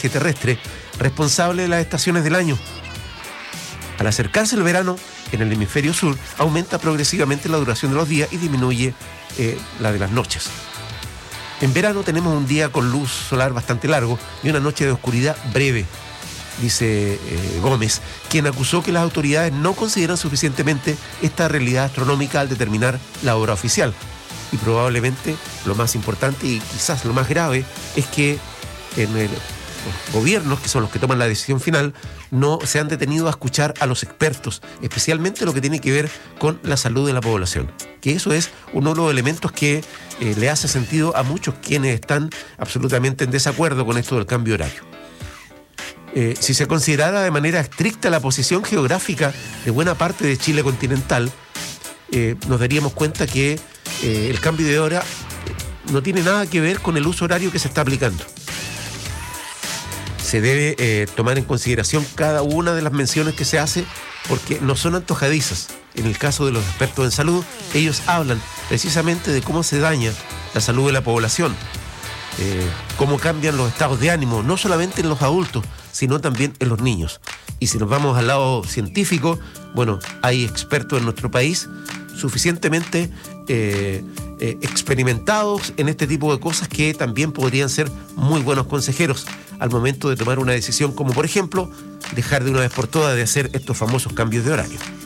eje terrestre, responsable de las estaciones del año. Al acercarse el verano, en el hemisferio sur, aumenta progresivamente la duración de los días y disminuye la de las noches. En verano tenemos un día con luz solar bastante largo y una noche de oscuridad breve, dice Gómez, quien acusó que las autoridades no consideran suficientemente esta realidad astronómica al determinar la hora oficial. Y probablemente lo más importante y quizás lo más grave es que los gobiernos, que son los que toman la decisión final, no se han detenido a escuchar a los expertos, especialmente lo que tiene que ver con la salud de la población. Que eso es uno de los elementos que le hace sentido a muchos quienes están absolutamente en desacuerdo con esto del cambio horario. Si se considerara de manera estricta la posición geográfica de buena parte de Chile continental, nos daríamos cuenta que el cambio de hora no tiene nada que ver con el uso horario que se está aplicando. Se debe tomar en consideración cada una de las menciones que se hace porque no son antojadizas. En el caso de los expertos en salud, ellos hablan precisamente de cómo se daña la salud de la población, cómo cambian los estados de ánimo, no solamente en los adultos, sino también en los niños. Y si nos vamos al lado científico, bueno, hay expertos en nuestro país suficientemente experimentados en este tipo de cosas que también podrían ser muy buenos consejeros al momento de tomar una decisión como, por ejemplo, dejar de una vez por todas de hacer estos famosos cambios de horario.